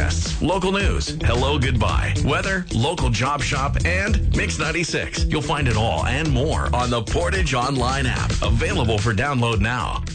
podcasts, local news, hello, goodbye, weather, local job shop, and Mix 96. You'll find it all and more on the Portage Online app, available for download now.